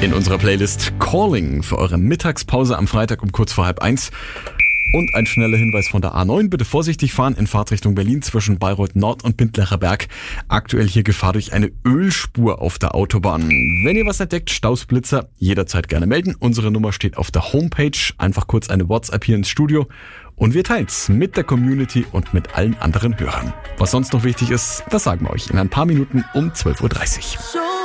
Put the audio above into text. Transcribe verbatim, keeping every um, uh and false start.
in unserer Playlist Calling für eure Mittagspause am Freitag um kurz vor halb eins. Und ein schneller Hinweis von der A neun. Bitte vorsichtig fahren in Fahrtrichtung Berlin zwischen Bayreuth Nord und Bindlacher Berg. Aktuell hier Gefahr durch eine Ölspur auf der Autobahn. Wenn ihr was entdeckt, Stausblitzer, jederzeit gerne melden. Unsere Nummer steht auf der Homepage. Einfach kurz eine WhatsApp hier ins Studio. Und wir teilen's mit der Community und mit allen anderen Hörern. Was sonst noch wichtig ist, das sagen wir euch in ein paar Minuten um zwölf Uhr dreißig.